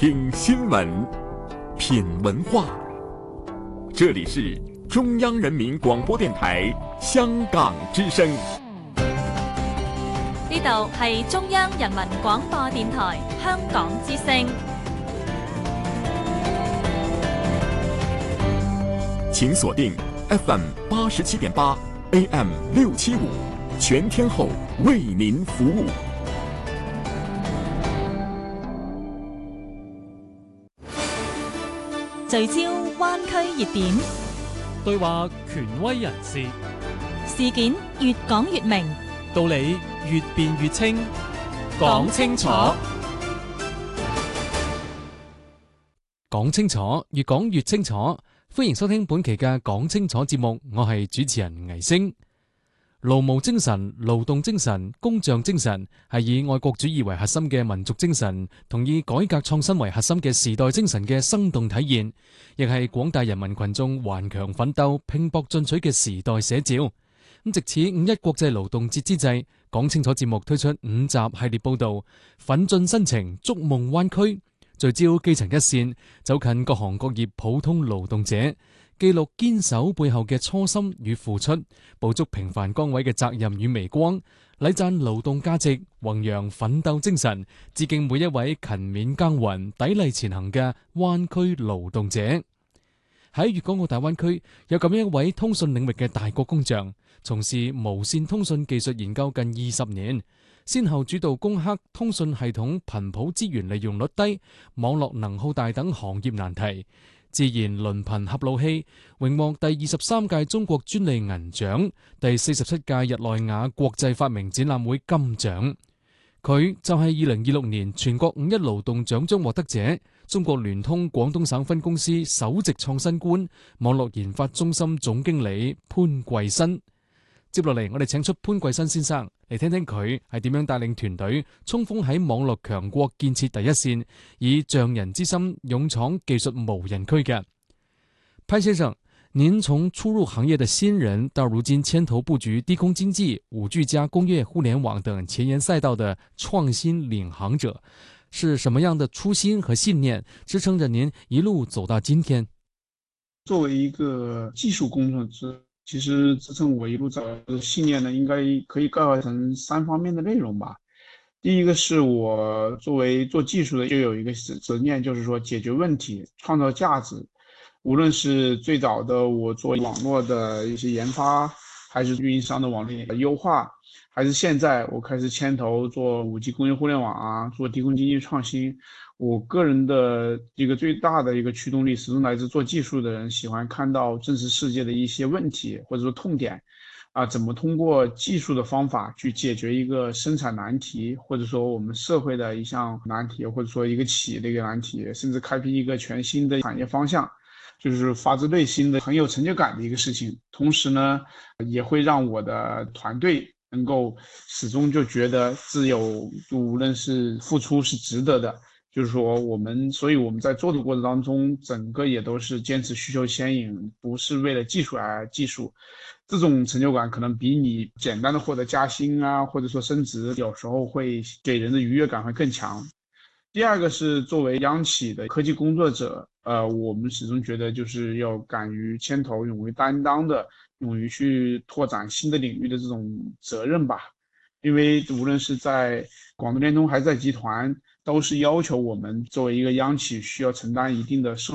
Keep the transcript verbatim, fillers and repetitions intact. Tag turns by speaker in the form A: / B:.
A: 听新闻，品文化。这里是中央人民廣播電台香港之聲。
B: 呢度係中央人民廣播電台香港之聲。
A: 請鎖定 F M 八十七點八 A M 六七五，全天候為您服務。
B: 聚焦灣區熱點，
C: 對話權威人士，
B: 事件越講越明，
C: 道理越辯越清，講清楚，講清楚，越講越清楚。歡迎收聽本期嘅講清楚節目，我係主持人倪星。勞務精神、勞動精神、工匠精神係以愛國主義為核心嘅民族精神，同以改革創新為核心嘅時代精神嘅生動體現，亦係廣大人民群眾頑強奮鬥、拼搏進取嘅時代寫照。咁，藉此五一國際勞動節之際，講清楚節目推出五集系列報道，奮進新程，築夢灣區，聚焦基層一線，走近各行各業普通勞動者，記錄堅守背後嘅初心與付出，捕捉平凡崗位嘅責任與微光，禮讚勞動價值，弘揚奮鬥精神，致敬每一位勤勉耕耘、砥礪前行嘅灣區勞動者。喺粵港澳大灣區有咁樣一位通訊領域嘅大國工匠，從事無線通訊技術研究近二十年，先後主導攻克通訊系統頻譜資源利用率低、網絡能耗大等行業難題，自研輪頻合路器，榮獲第二十三屆中國專利銀獎、第四十七屆日內瓦國際發明展覽會金獎。佢就係二零二六年全國五一勞動獎章獲得者，中國聯通廣東省分公司首席創新官、網絡研發中心總經理潘貴新。接落嚟，我哋請出潘貴新先生嚟聽聽佢係點樣帶領團隊衝鋒喺網絡強國建設第一線，以匠人之心勇闖技術無人區嘅。潘先生，您從初入行業的新人到如今牽頭布局低空經濟、五 G 加工業互聯網等前沿賽道的創新領航者，是什麼樣的初心和信念支撐着您一路走到今天？
D: 作為一個技術工作者，其實支撐我一路走的信念呢，應該可以概括成三方面的內容吧。第一個是我作為做技術的，就有一個執念，就是說解決問題、創造價值。無論是最早的我做網絡的一些研發，還是運營商的網絡優化，還是現在我開始牽頭做五 G 工業互聯網啊，做低空經濟創新。我個人的一個最大的一個驅動力，始終來自做技術的人喜歡看到真實世界的一些問題或者說痛點，啊，怎麼通過技術的方法去解決一個生產難題，或者說我們社會的一項難題，或者說一個企業的一個難題，甚至開闢一個全新的產業方向，就是發自內心的很有成就感的一個事情。同時呢，也會讓我的團隊能夠始終就覺得自有，無論是付出是值得的。就是說我們，所以我們在做的過程當中，整個也都是堅持需求牽引，不是為了技術而技術。這種成就感可能比你簡單的獲得加薪啊，或者說升職，有時候會給人的愉悅感會更強。第二個是作為央企的科技工作者，呃，我們始終覺得就是要敢於牽頭、勇於擔當的、勇於去拓展新的領域的這種責任吧。因為無論是在廣東聯通還是在集團，都是要求我們作為一個央企需要承擔一定的社